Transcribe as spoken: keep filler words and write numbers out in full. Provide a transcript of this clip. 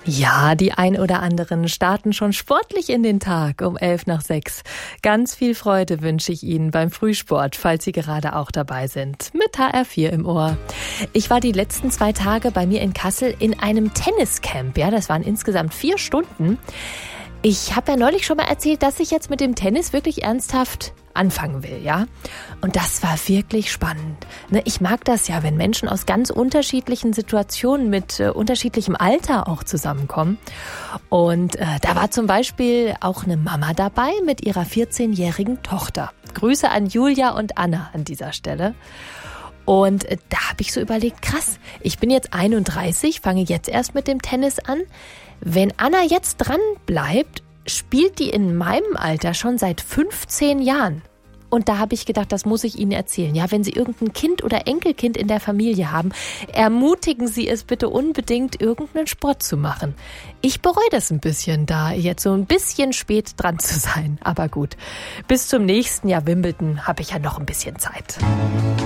Ja, die ein oder anderen starten schon sportlich in den Tag um elf nach sechs. Ganz viel Freude wünsche ich Ihnen beim Frühsport, falls Sie gerade auch dabei sind. Mit H R vier im Ohr. Ich war die letzten zwei Tage bei mir in Kassel in einem Tenniscamp. Ja, das waren insgesamt vier Stunden. Ich habe ja neulich schon mal erzählt, dass ich jetzt mit dem Tennis wirklich ernsthaft anfangen will, ja. Und das war wirklich spannend. Ne, ich mag das ja, wenn Menschen aus ganz unterschiedlichen Situationen mit äh, unterschiedlichem Alter auch zusammenkommen. Und äh, da war zum Beispiel auch eine Mama dabei mit ihrer vierzehnjährigen Tochter. Grüße an Julia und Anna an dieser Stelle. Und äh, da habe ich so überlegt, krass, ich bin jetzt einunddreißig, fange jetzt erst mit dem Tennis an. Wenn Anna jetzt dran bleibt, spielt die in meinem Alter schon seit fünfzehn Jahren. Und da habe ich gedacht, das muss ich Ihnen erzählen. Ja, wenn Sie irgendein Kind oder Enkelkind in der Familie haben, ermutigen Sie es bitte unbedingt, irgendeinen Sport zu machen. Ich bereue das ein bisschen, da jetzt so ein bisschen spät dran zu sein. Aber gut, bis zum nächsten Jahr Wimbledon habe ich ja noch ein bisschen Zeit.